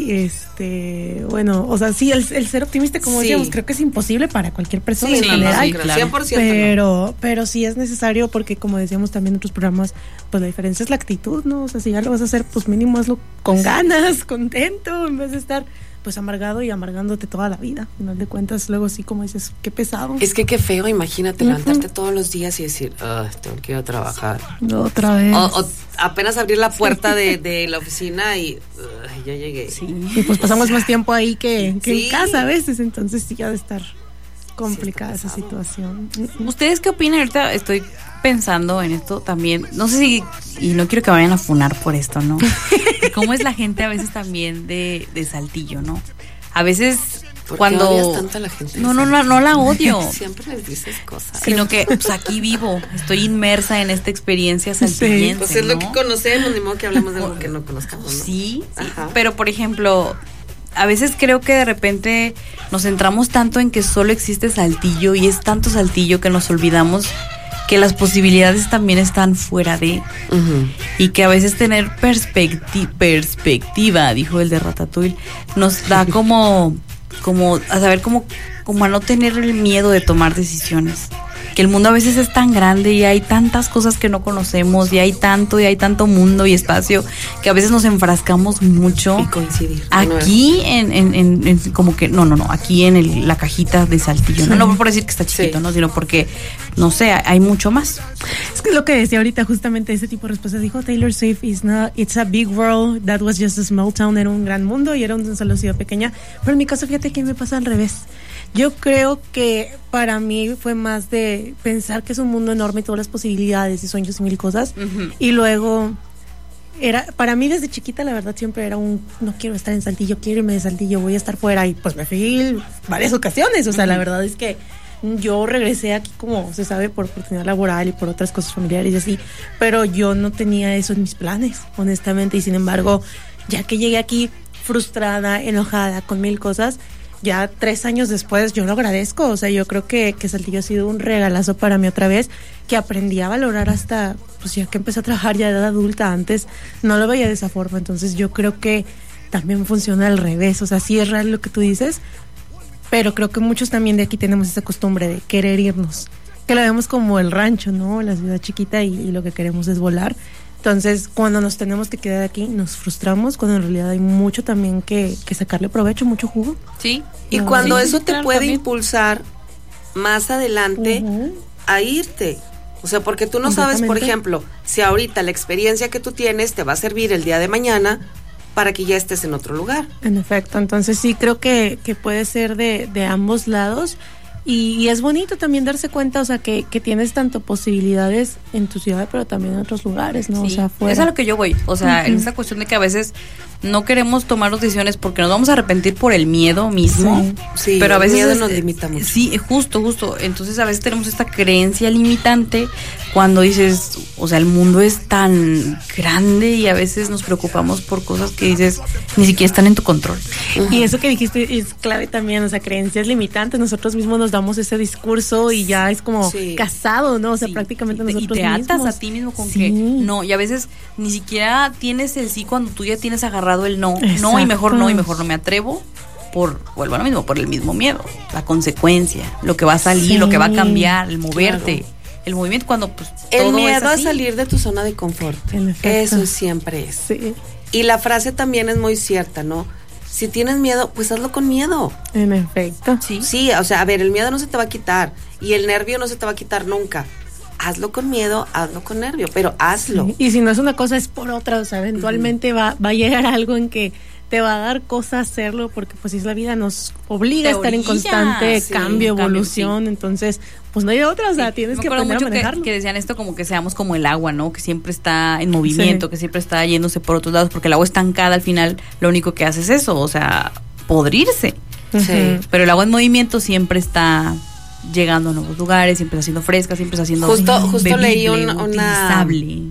bueno, o sea, sí, el ser optimista, como decíamos, creo que es imposible para cualquier persona en general. Sí,
claro. 100%.
Pero sí es necesario, porque como decíamos también en otros programas, pues la diferencia es la actitud, ¿no? O sea, si ya lo vas a hacer, pues mínimo hazlo con ganas, contento, en vez de estar pues amargado y amargándote toda la vida. Al final de cuentas, luego sí, como dices, qué pesado.
Es que qué feo, imagínate levantarte todos los días y decir, tengo que ir a trabajar.
Otra vez.
O apenas abrir la puerta de la oficina y ya llegué.
Sí. Y pues pasamos más tiempo ahí que en casa a veces, entonces sí ha de estar complicada esa situación.
¿Ustedes qué opinan? Ahorita estoy pensando en esto también, no sé si, y no quiero que vayan a funar por esto, ¿no? ¿Cómo es la gente a veces también de Saltillo, ¿no? A veces
¿por
cuando
qué odias tanto a la gente?
No la odio.
Siempre les dices cosas.
Sino que pues aquí vivo, estoy inmersa en esta experiencia saltillense,
sí, pues es
¿no?
lo que conocemos, ni modo que hablemos de algo que no conozcamos, ¿no?
Sí, pero por ejemplo, a veces creo que de repente nos centramos tanto en que solo existe Saltillo y es tanto Saltillo que nos olvidamos que las posibilidades también están fuera de y que a veces tener perspectiva, dijo el de Ratatouille, nos da como a saber como a no tener el miedo de tomar decisiones. Que el mundo a veces es tan grande y hay tantas cosas que no conocemos y hay tanto mundo y espacio que a veces nos enfrascamos mucho.
Y coincidir.
Aquí en como que no, aquí en la cajita de Saltillo. Sí. No por decir que está chiquito, sí, ¿no? Sino porque, no sé, hay mucho más.
Es que es lo que decía ahorita justamente ese tipo de respuestas. Dijo Taylor Swift, it's a big world, that was just a small town. Era un gran mundo y era una sola ciudad pequeña. Pero en mi caso, fíjate que me pasa al revés. Yo creo que para mí fue más de pensar que es un mundo enorme y todas las posibilidades y sueños y mil cosas. Y luego, para mí desde chiquita la verdad siempre era no quiero estar en Saltillo, quiero irme de Saltillo, voy a estar fuera. Y pues me fui varias ocasiones. O sea, la verdad es que yo regresé aquí, como se sabe, por oportunidad laboral y por otras cosas familiares y así. Pero yo no tenía eso en mis planes, honestamente. Y sin embargo, ya que llegué aquí frustrada, enojada, con mil cosas, ya 3 años después yo lo agradezco. O sea, yo creo que Saltillo ha sido un regalazo para mí otra vez, que aprendí a valorar hasta, pues ya que empecé a trabajar ya de edad adulta. Antes no lo veía de esa forma, entonces yo creo que también funciona al revés. O sea, sí es real lo que tú dices, pero creo que muchos también de aquí tenemos esa costumbre de querer irnos, que la vemos como el rancho, ¿no? La ciudad chiquita y lo que queremos es volar. Entonces, cuando nos tenemos que quedar aquí, nos frustramos, cuando en realidad hay mucho también que sacarle provecho, mucho jugo.
Sí.
Y cuando eso te puede impulsar más adelante a irte. O sea, porque tú no sabes, por ejemplo, si ahorita la experiencia que tú tienes te va a servir el día de mañana para que ya estés en otro lugar.
En efecto, entonces sí creo que puede ser de ambos lados. Y es bonito también darse cuenta, o sea, que tienes tanto posibilidades en tu ciudad, pero también en otros lugares, ¿no?
Sí.
O sea, fuera.
Es a lo que yo voy. O sea, en esta cuestión de que a veces no queremos tomar decisiones porque nos vamos a arrepentir por el miedo mismo.
Sí,
pero a veces
el miedo nos limita mucho.
Sí, justo. Entonces a veces tenemos esta creencia limitante cuando dices, o sea, el mundo es tan grande y a veces nos preocupamos por cosas que dices ni siquiera están en tu control.
Y eso que dijiste es clave también, o sea, creencias limitantes. Nosotros mismos nos damos ese discurso y ya es como casado, ¿no? O sea, prácticamente nosotros mismos.
Y te atas a ti mismo con que no, y a veces ni siquiera tienes el sí cuando tú ya tienes agarrado el no. Exacto. No, y mejor no me atrevo vuelvo a lo mismo, por el mismo miedo, la consecuencia, lo que va a salir, lo que va a cambiar, el moverte. Claro. El movimiento cuando pues
el
todo
miedo
es así.
A salir de tu zona de confort. Eso siempre es. Sí. Y la frase también es muy cierta, ¿no? Si tienes miedo, pues hazlo con miedo.
En efecto.
Sí, o sea, a ver, el miedo no se te va a quitar y el nervio no se te va a quitar nunca. Hazlo con miedo, hazlo con nervio, pero hazlo.
Sí. Y si no es una cosa, es por otra. O sea, eventualmente va a llegar algo en que te va a dar cosa hacerlo, porque pues es la vida, nos obliga a estar en constante cambio, evolución. Entonces, pues no hay de otra, o sea, tienes que aprender a manejarlo.
Que decían esto como que seamos como el agua, ¿no? Que siempre está en movimiento, que siempre está yéndose por otros lados, porque el agua estancada al final lo único que hace es eso, o sea, podrirse. Sí. Pero el agua en movimiento siempre está llegando a nuevos lugares, siempre está haciendo fresca, siempre está haciendo
justo
bebible,
leí
utilizable.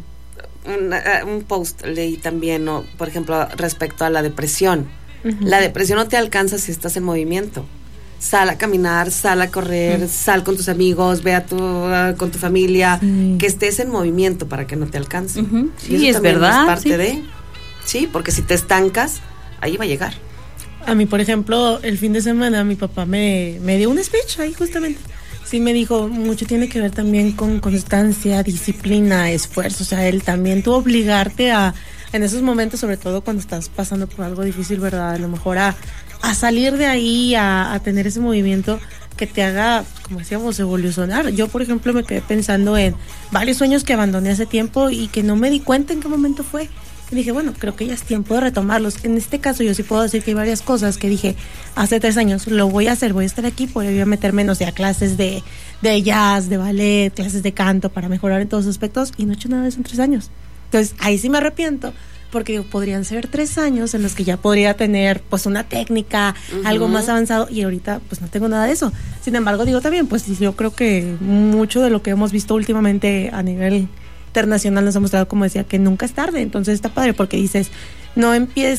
Un post leí también, ¿no? Por ejemplo, respecto a la depresión. La depresión no te alcanza si estás en movimiento. Sal a caminar, sal a correr, sal con tus amigos, ve con tu familia, que estés en movimiento para que no te alcance.
Sí,
y eso
es verdad.
Es parte de, sí, porque si te estancas, ahí va a llegar.
A mí, por ejemplo, el fin de semana mi papá me dio un speech ahí justamente. Sí, me dijo, mucho tiene que ver también con constancia, disciplina, esfuerzo. O sea, él también tú obligarte en esos momentos, sobre todo cuando estás pasando por algo difícil, ¿verdad? A lo mejor a a salir de ahí, a tener ese movimiento que te haga, como decíamos, evolucionar. Yo, por ejemplo, me quedé pensando en varios sueños que abandoné hace tiempo y que no me di cuenta en qué momento fue. Y dije, bueno, creo que ya es tiempo de retomarlos. En este caso yo sí puedo decir que hay varias cosas que dije hace 3 años, lo voy a hacer, voy a estar aquí, voy a meterme, no sé, a clases de jazz, de ballet, clases de canto para mejorar en todos los aspectos, y no he hecho nada de eso en 3 años. Entonces ahí sí me arrepiento, porque podrían ser 3 años en los que ya podría tener pues una técnica, algo más avanzado, y ahorita pues no tengo nada de eso. Sin embargo, digo también, pues yo creo que mucho de lo que hemos visto últimamente a nivel internacional nos ha mostrado, como decía, que nunca es tarde. Entonces está padre porque dices, no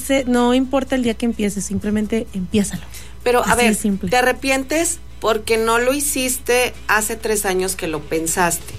importa el día que empieces, simplemente empiézalo.
Pero a ver, ¿te arrepientes porque no lo hiciste hace 3 años que lo pensaste?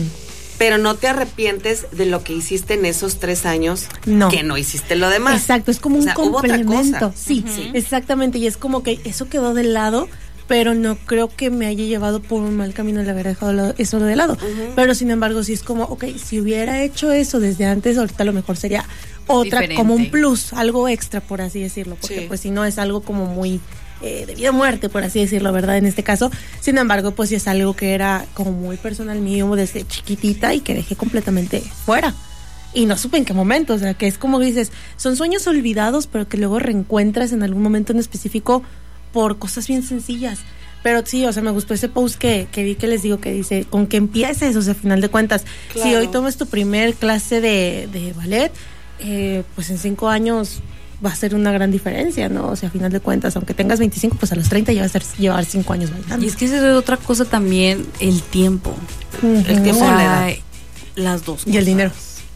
Pero no te arrepientes de lo que hiciste en esos 3 años que no hiciste lo demás.
Exacto, es como un complemento. Sí, exactamente, y es como que eso quedó de lado, pero no creo que me haya llevado por un mal camino el haber dejado eso de lado. Pero sin embargo, sí es como, ok, si hubiera hecho eso desde antes, ahorita a lo mejor sería otra, diferente, como un plus, algo extra, por así decirlo, porque pues si no es algo como muy de vida o muerte, por así decirlo, ¿verdad? En este caso, sin embargo, pues sí es algo que era como muy personal mío desde chiquitita y que dejé completamente fuera. Y no supe en qué momento, o sea, que es como dices, son sueños olvidados, pero que luego reencuentras en algún momento en específico por cosas bien sencillas. Pero sí, o sea, me gustó ese post que vi, que les digo, que dice, con que empieces, o sea, al final de cuentas, si hoy tomas tu primer clase de ballet, pues en 5 años va a ser una gran diferencia, ¿no? O sea, a final de cuentas, aunque tengas 25, pues a los 30 ya vas a llevar 5 años bailando.
Y es que eso es otra cosa también, el tiempo.
El tiempo,
o sea,
la edad.
Las dos cosas.
Y el dinero.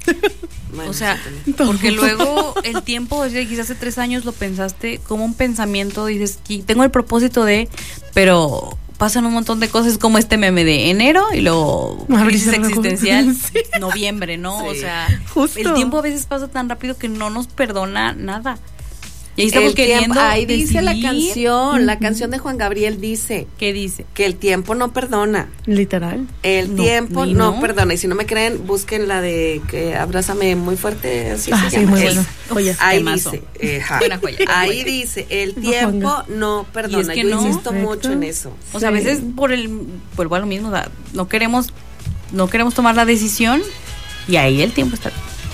Bueno, o sea, porque luego el tiempo, quizás hace 3 años lo pensaste como un pensamiento, dices, tengo el propósito de, pero pasan un montón de cosas como este meme de enero y luego crisis existencial, noviembre, ¿no? Sí. O sea, el tiempo a veces pasa tan rápido que no nos perdona nada. Y ahí estamos queriendo
ahí dice la canción de Juan Gabriel dice.
¿Qué dice?
Que el tiempo no perdona.
Literal.
El tiempo no perdona. Y si no me creen, busquen la de que abrázame muy fuerte. Así se llama.
Muy bueno. Joya.
Ahí dice. Buena joya. Ahí dice, el tiempo no perdona. Y es que yo insisto mucho en eso.
O sea, a veces vuelvo a lo mismo, no queremos tomar la decisión y ahí el tiempo está.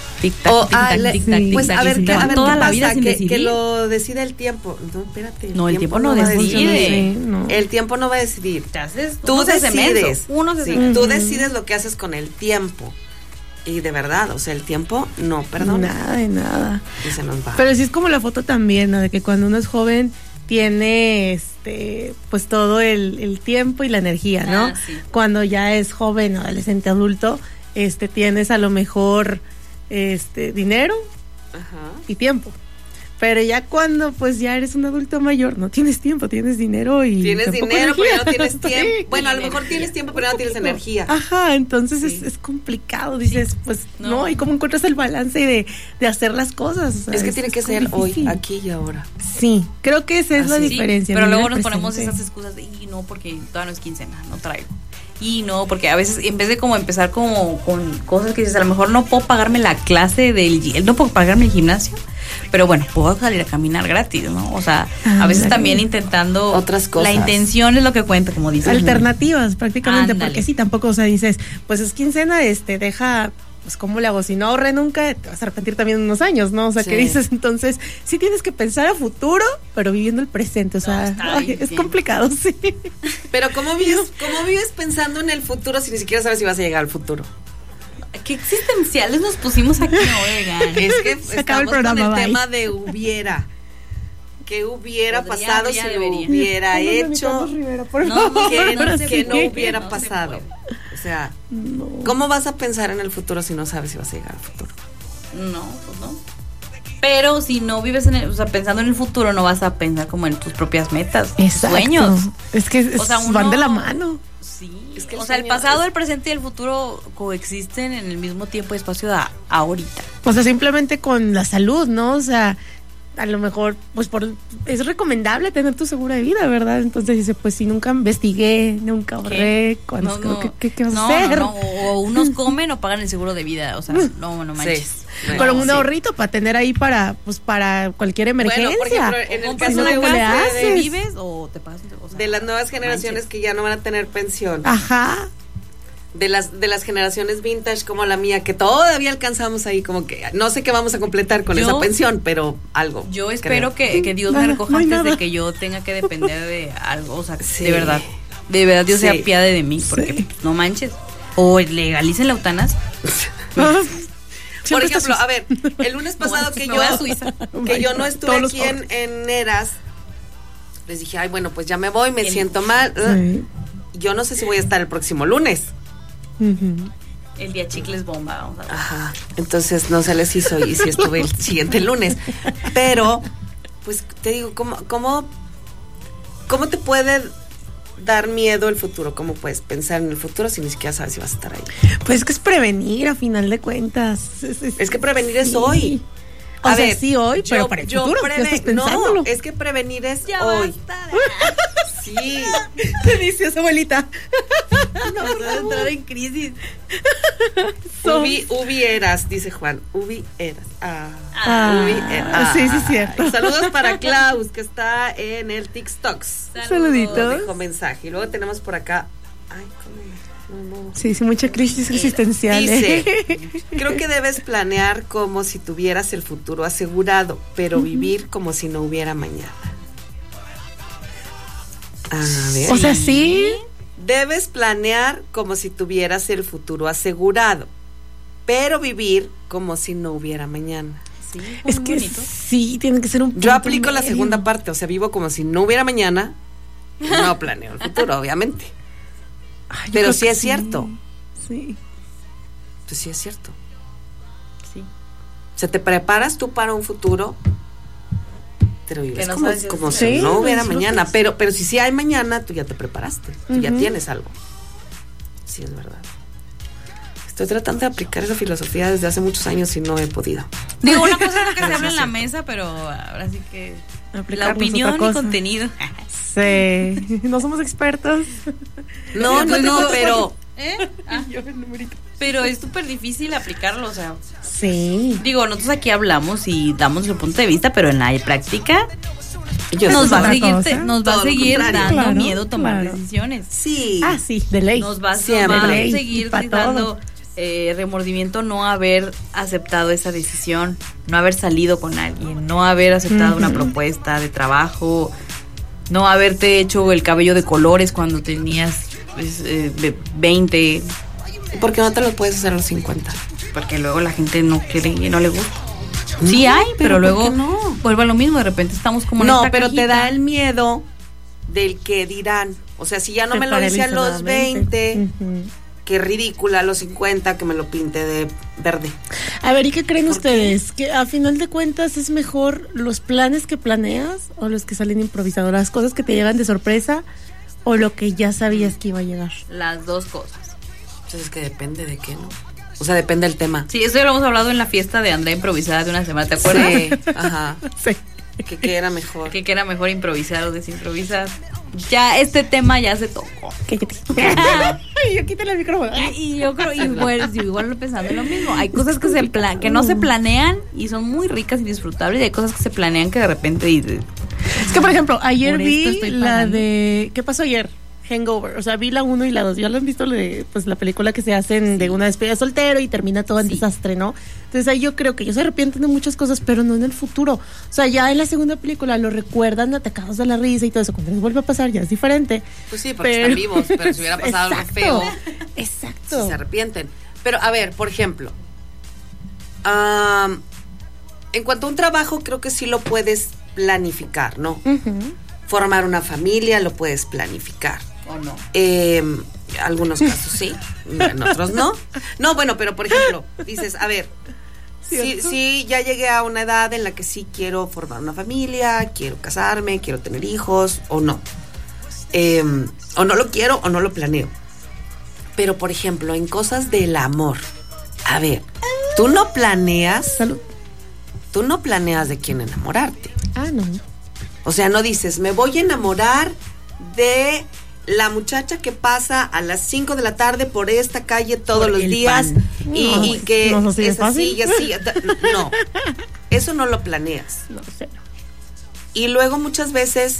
Pues a ver,
toda la vida
que lo decide el tiempo. No, espérate.
No, el tiempo no decide.
El tiempo no va a decidir. Tú decides. Tú decides lo que haces con el tiempo. Y de verdad, o sea, el tiempo no perdona.
Nada de nada.
Y se nos va.
Pero sí es como la foto también, ¿no? De que cuando uno es joven tiene pues todo el tiempo y la energía, ¿no? Sí. Cuando ya es joven, adolescente, adulto, tienes a lo mejor dinero y tiempo. Pero ya cuando pues ya eres un adulto mayor, no tienes tiempo, tienes dinero y
tienes dinero, pero ya no tienes tiempo. Sí. Bueno, a lo mejor tienes tiempo, pero no tienes energía.
Ajá, entonces es complicado, dices, pues no, y cómo encuentras el balance de hacer las cosas. O sea,
es que tiene que ser difícil. Hoy, aquí y ahora.
Sí, creo que esa es la diferencia.
Pero luego nos ponemos esas excusas de, y no, porque todavía no es quincena, no traigo. Y no, porque a veces en vez de como empezar como con cosas que dices, a lo mejor no puedo pagarme la clase no puedo pagarme el gimnasio, pero bueno, puedo salir a caminar gratis, ¿no? O sea, a veces también intentando
otras cosas.
La intención es lo que cuenta, como dices.
Alternativas, prácticamente, porque sí, tampoco, o sea, dices, pues es quincena, deja, pues ¿cómo le hago? Si no ahorré nunca, te vas a arrepentir también unos años, ¿no? O sea, ¿qué dices? Entonces, sí tienes que pensar a futuro, pero viviendo el presente, o sea, es complicado, sí.
Pero ¿cómo vives pensando en el futuro si ni siquiera sabes si vas a llegar al futuro?
Qué existenciales nos pusimos aquí, oigan.
Es que estamos con el tema de hubiera. ¿Qué hubiera pasado si lo hubiera hecho? ¿Qué no hubiera pasado? O sea, ¿cómo vas a pensar en el futuro si no sabes si vas a llegar al futuro?
No, pues no. Pero si no vives pensando en el futuro, no vas a pensar como en tus propias metas, sueños.
Es que van de la mano.
Sí. Es que el pasado, el presente y el futuro coexisten en el mismo tiempo y espacio de ahorita.
O sea, simplemente con la salud, ¿no? O sea, a lo mejor, pues es recomendable tener tu seguro de vida, ¿verdad? Entonces dice, pues si nunca investigué, nunca ahorré, ¿qué vas a hacer?
O unos comen o pagan el seguro de vida, o sea, no manches.
Sí.
Pero un ahorrito para tener ahí para cualquier emergencia.
Por ejemplo, en el caso
de
una casa
de vives o te pagas, o sea,
de las nuevas generaciones que ya no van a tener pensión.
Ajá.
De las generaciones vintage como la mía, que todavía alcanzamos ahí, como que no sé qué vamos a completar con esa pensión, pero algo.
Yo espero que Dios me recoja antes de que yo tenga que depender de algo, o sea, de verdad Dios se apiade de mí, porque no manches. O legalicen la eutanasia.
Por ejemplo, a ver, el lunes pasado que yo no estuve aquí en Eras, les dije, ay, bueno, pues ya me voy, me siento mal. Yo no sé si voy a estar el próximo lunes.
El día chicles bomba, vamos a ver.
Ajá. Entonces no se les hizo y sí estuve el siguiente lunes. Pero, pues te digo, ¿cómo te puede dar miedo el futuro? ¿Cómo puedes pensar en el futuro si ni siquiera sabes si vas a estar ahí?
Pues es que es prevenir, a final de cuentas.
Es que prevenir es hoy.
O sea, sí hoy, pero para el futuro ya estás pensándolo.
No, es que prevenir es hoy. Sí.
Te dice esa abuelita.
No, vas a entrar en crisis.
Ubi eras, dice Juan. Ubi eras.
Ubi eras. Sí, cierto.
Saludos para Klaus, que está en el TikTok.
Saluditos.
Dejó mensaje. Y luego tenemos por acá. Ay, no.
Sí, mucha crisis existencial.
Dice, creo que debes planear como si tuvieras el futuro asegurado, pero vivir como si no hubiera mañana. A ver.
O sea, sí.
Debes planear como si tuvieras el futuro asegurado, pero vivir como si no hubiera mañana.
Sí,
es que bonito. Sí, tiene que ser un punto.
Yo aplico la segunda parte, o sea, vivo como si no hubiera mañana. No planeo el futuro, obviamente.
Ay,
pero sí es cierto.
Sí.
Pues sí es cierto.
Sí.
O sea, te preparas tú para un futuro, pero vives como si
sí,
no hubiera mañana. Pero si sí hay mañana, tú ya te preparaste. Tú ya tienes algo. Sí, es verdad. Estoy tratando de aplicar esa filosofía desde hace muchos años y no he podido.
Digo, una cosa es lo que se habla en la mesa, pero ahora sí que la opinión y contenido.
Sí, no somos expertos.
No, pero...
Pero es súper difícil aplicarlo, o sea.
Sí.
Digo, nosotros aquí hablamos y damos nuestro punto de vista, pero en la práctica nos va a seguir dando miedo tomar decisiones.
Sí.
Sí, de ley.
Nos va a seguir dando remordimiento no haber aceptado esa decisión, no haber salido con alguien, no haber aceptado una propuesta de trabajo, no haberte hecho el cabello de colores cuando tenías 20.
¿Por qué no te lo puedes hacer a los 50?
Porque luego la gente no quiere y no le gusta. Sí hay, pero luego vuelve a lo mismo, de repente estamos como en esta
pero
cajita.
te da el miedo del que dirán. O sea, si ya no me lo dice a los 20, qué ridícula a los 50 que me lo pinte de verde.
A ver, ¿y qué creen ustedes? ¿Que a final de cuentas es mejor los planes que planeas o los que salen improvisados? ¿Las cosas que te llegan de sorpresa o lo que ya sabías que iba a llegar?
Las dos cosas.
Entonces es que depende de qué, ¿no? O sea, depende del tema.
Sí, eso ya lo hemos hablado en la fiesta de Andrea improvisada de una semana, ¿te acuerdas?
Sí, ajá.
Sí.
¿Qué era mejor?
Que era mejor improvisar o desimprovisar. Ya este tema ya se tocó.
Ay, yo quítale el micrófono.
Y yo creo, igual pensando en lo mismo. Hay cosas que no se planean y son muy ricas y disfrutables. Y hay cosas que se planean que de repente dices.
Es que, por ejemplo, ayer vi la de... ¿Qué pasó ayer? Hangover, o sea, vi la 1 y la 2. Ya lo han visto, pues la película que se hacen de una despedida de soltero y termina todo en desastre, ¿no? Entonces ahí yo creo que ellos se arrepienten de muchas cosas, pero no en el futuro. O sea, ya en la segunda película lo recuerdan atacados de la risa y todo eso. Cuando les vuelve a pasar ya es diferente.
Pues sí, porque están vivos, pero si hubiera pasado algo feo.
Exacto.
Si se arrepienten. Pero a ver, por ejemplo, en cuanto a un trabajo, creo que sí lo puedes planificar, ¿no? Formar una familia lo puedes planificar.
¿O no?
Algunos casos sí, en otros no. No, bueno, pero por ejemplo, dices, a ver, sí, ya llegué a una edad en la que sí quiero formar una familia, quiero casarme, quiero tener hijos, o no. O no lo quiero o no lo planeo. Pero, por ejemplo, en cosas del amor, a ver, tú no planeas tú no planeas de quién enamorarte.
No.
O sea, no dices, me voy a enamorar de la muchacha que pasa a las 5 de la tarde por esta calle todos los días y que
no sé si
es así y así. No, eso no lo planeas.
No sé.
Y luego muchas veces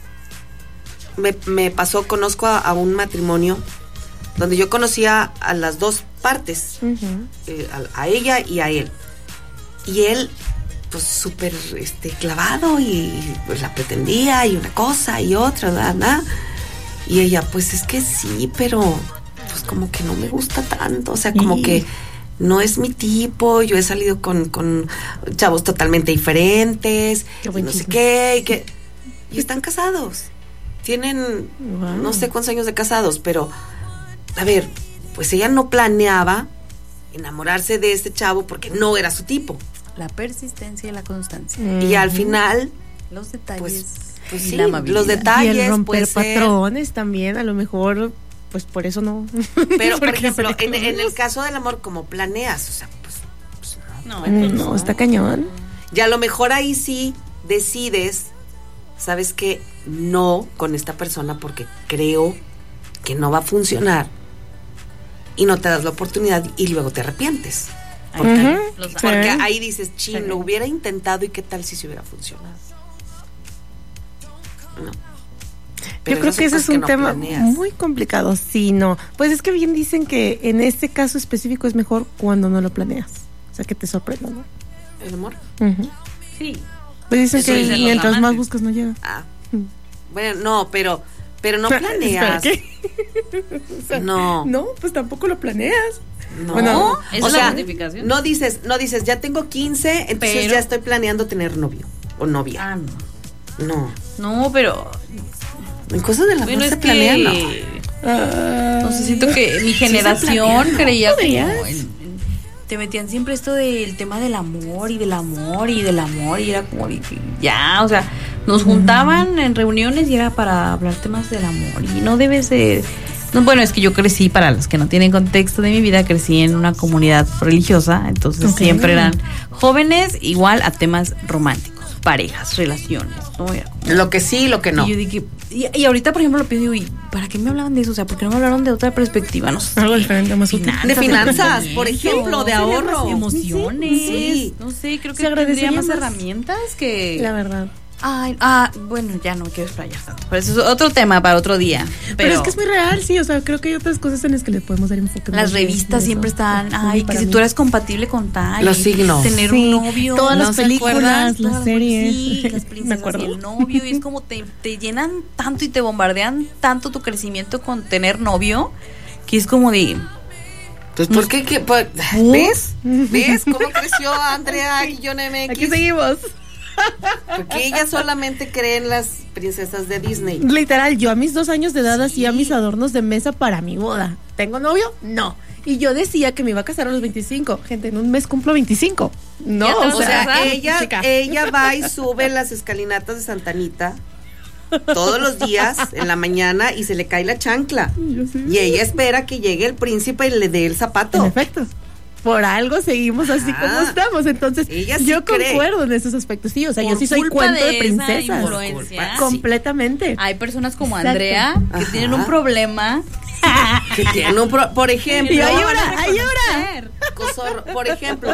me pasó, conozco a un matrimonio donde yo conocía a las dos partes, a ella y a él. Y él, pues súper clavado y pues la pretendía y una cosa y otra, ¿verdad? Y ella, pues es que sí, pero pues como que no me gusta tanto, o sea, como que no es mi tipo. Yo he salido con chavos totalmente diferentes, y no sé qué, y están casados. Tienen no sé cuántos años de casados, pero a ver, pues ella no planeaba enamorarse de este chavo porque no era su tipo.
La persistencia y la constancia.
Y al final
los detalles.
Pues sí, los detalles,
y el romper
puede
patrones también, a lo mejor, pues por eso no.
Pero, por ejemplo, en el caso del amor, como planeas, o sea, pues
no, está cañón.
Y a lo mejor ahí sí decides, ¿sabes qué? No con esta persona porque creo que no va a funcionar y no te das la oportunidad y luego te arrepientes. Porque ahí dices, lo hubiera intentado y qué tal si se hubiera funcionado. No.
Yo creo que ese es un tema muy complicado. Sí, no. Pues es que bien dicen que en este caso específico es mejor cuando no lo planeas. O sea, que te sorprenda, ¿no?
¿El amor?
Sí.
Pues dicen que mientras más buscas no llega.
Bueno, no, pero no planeas.
O sea,
no,
pues tampoco lo planeas.
No,
bueno, ¿es
o
la
sea,
justificación?
No dices, ya tengo 15, entonces ya estoy planeando tener novio o novia.
No,
pero en cosas del amor se planean,
no sé, siento que mi generación creía como te metían siempre esto del tema del amor y era como ya, o sea, nos juntaban en reuniones y era para hablar temas del amor y no debe ser. No, bueno, es que yo crecí, para los que no tienen contexto de mi vida, crecí en una comunidad religiosa, entonces siempre eran jóvenes igual a temas románticos, parejas, relaciones, ¿no?
Lo que sí, lo que no.
Y yo dije, y ahorita, por ejemplo, lo pienso, ¿y para qué me hablaban de eso? O sea, ¿por qué no me hablaron de otra perspectiva? No sé.
Algo diferente, más útil.
De finanzas, por ejemplo, de ahorro.
Emociones.
Sí.
No sé, creo que tendría más herramientas que...
La verdad.
Bueno, ya no quiero explayar tanto. Pero eso es otro tema para otro día.
Pero es que es muy real, sí. O sea, creo que hay otras cosas en las que le podemos dar enfoque.
Las revistas siempre están. Que si tú eres compatible con tal.
Los signos.
Tener un novio.
Todas las películas, las series.
Sí, las princesas y el novio. Y es como te llenan tanto y te bombardean tanto tu crecimiento con tener novio. Que es como de.
Pues, ¿por qué? ¿Ves? ¿Ves cómo creció Andrea Guillón-MX?
Aquí seguimos.
Porque ella solamente cree en las princesas de Disney.
Literal, yo a mis 2 años de edad hacía mis adornos de mesa para mi boda. ¿Tengo novio? No. Y yo decía que me iba a casar a los 25. Gente, en un mes cumplo 25. No,
o sea, ella va y sube las escalinatas de Santa Anita todos los días en la mañana y se le cae la chancla. Y ella espera que llegue el príncipe y le dé el zapato.
En efecto. Por algo seguimos así como estamos. Entonces, yo concuerdo en esos aspectos. Sí, o sea, yo sí soy cuento de princesas. Completamente.
Hay personas como Andrea que tienen un problema.
Que tienen por ejemplo.
Y ahí ahora.
Por ejemplo,